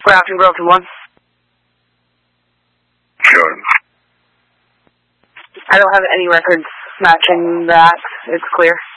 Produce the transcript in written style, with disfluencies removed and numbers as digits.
Grafton, Grafton 1. Sure. I don't have any records matching that. It's clear.